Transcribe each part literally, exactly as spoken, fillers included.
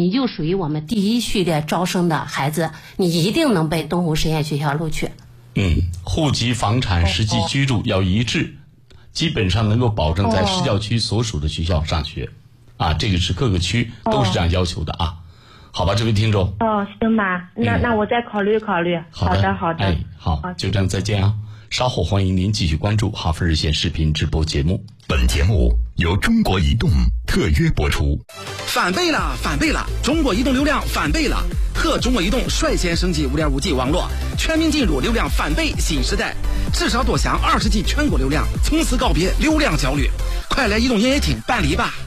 你就属于我们第一序列招生的孩子，你一定能被东湖实验学校录取。 嗯，户籍、房产、实际居住要一致，基本上能够保证在市郊区所属的学校上学。啊，这个是各个区都是这样要求的啊。好吧，这位听众。 哦，行吧，那、嗯、那我再考虑考虑。 好的， 好的，好的。 哎，好，就这样，再见啊。稍后欢迎您继续关注哈佛热线视频直播节目。 本节目由中国移动特约播出。 翻倍了，翻倍了！中国移动流量翻倍了，和中国移动率先升级 五点五 G 网络，全面进入流量翻倍新时代。至少多享二十 G 全国流量，从此告别流量焦虑。快来移动营业厅办理吧！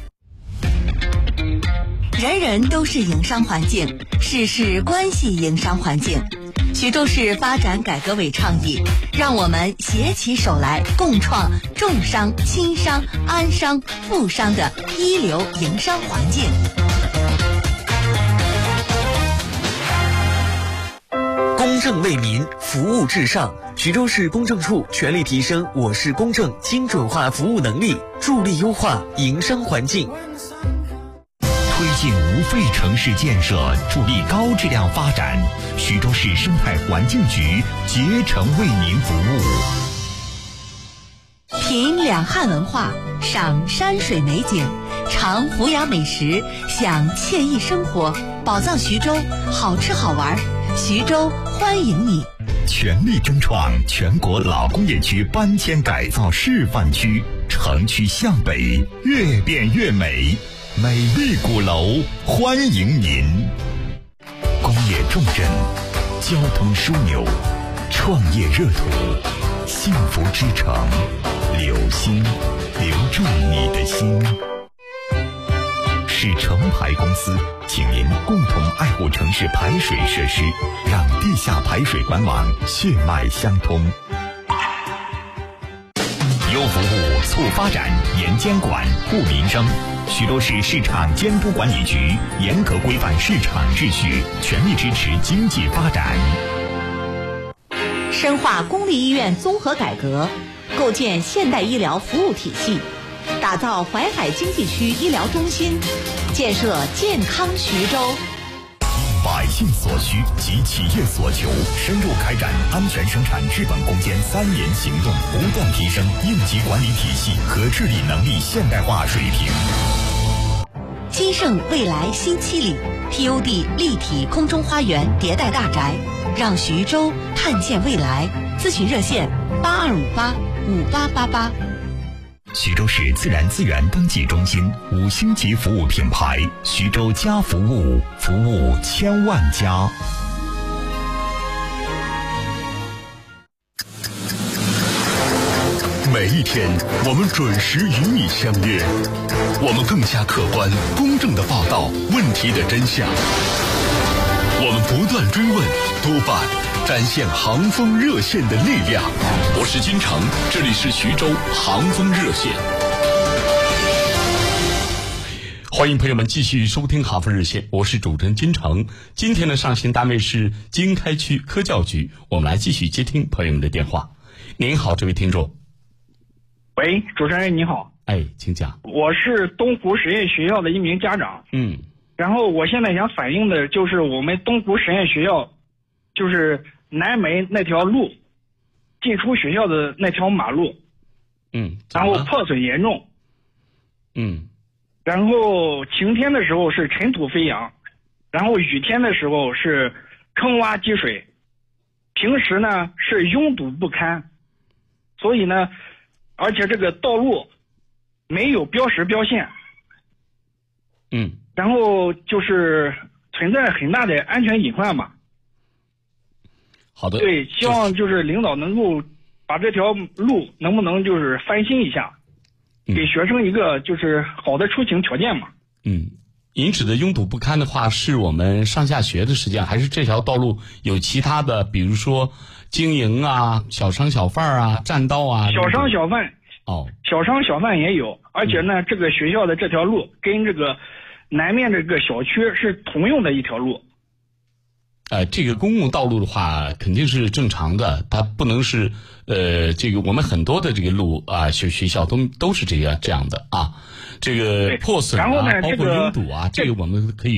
人人都是营商环境，事事关系营商环境。徐州市发展改革委倡议，让我们携起手来，共创重商、轻商、安商、富商的一流营商环境。 公正为民，服务至上。徐州市公证处全力提升我市公证精准化服务能力，助力优化营商环境。 推进无废城市建设，助力高质量发展。徐州市生态环境局竭诚为您服务。 品两汉文化，赏山水美景，尝福雅美食，享惬意生活。宝藏徐州，好吃好玩，徐州欢迎你。 全力争创全国老工业区搬迁改造示范区，城区向北，越变越美。美丽鼓楼欢迎您。工业重镇，交通枢纽，创业热土，幸福之城，留心，留住你的心。市城排公司请您共同爱护城市排水设施，让地下排水管网血脉相通。优服务促发展，严监管护民生。徐州市市场监督管理局严格规范市场秩序，全力支持经济发展。 深化公立医院综合改革，构建现代医疗服务体系，打造淮海经济区医疗中心，建设健康徐州。 百姓所需及企业所求，深入开展安全生产治本攻坚三年行动，不断提升应急管理体系和治理能力现代化水平。 金盛未来新七里 T O D 立体空中花园迭代大宅，让徐州看见未来。咨询热线八二五八五八八八。 徐州市自然资源登记中心五星级服务品牌，徐州家服务，服务千万家。 每一天，我们准时与你相约，我们更加客观、公正地报道问题的真相。我们不断追问、督办，展现航风热线的力量。我是金城，这里是徐州航风热线。 欢迎朋友们继续收听哈佛热线，我是主持人金城。今天的上线单位是经开区科教局，我们来继续接听朋友们的电话。您好，这位听众。 喂，主持人你好。 哎，请讲。 我是东湖实验学校的一名家长。 嗯。 然后我现在想反映的就是我们东湖实验学校，就是南门那条路，进出学校的那条马路。 嗯。 然后破损严重。 嗯。 然后晴天的时候是尘土飞扬，然后雨天的时候是坑洼积水，平时呢是拥堵不堪，所以呢，而且这个道路没有标识标线， 嗯， 然后就是存在很大的安全隐患嘛。 好的。 对，希望就是领导能够把这条路能不能就是翻新一下。给学生一个就是好的出行条件嘛。 嗯，您指的拥堵不堪的话，是我们上下学的时间，还是这条道路有其他的，比如说经营啊、小商小贩啊、占道啊？ 小商小贩哦， 小商小贩也有，而且呢，嗯、这个学校的这条路跟这个南面这个小区是同用的一条路。 呃，这个公共道路的话，肯定是正常的，它不能是呃，这个我们很多的这个路啊，学学校都都是这样这样的啊，这个破损啊，包括拥堵啊，这个我们可以。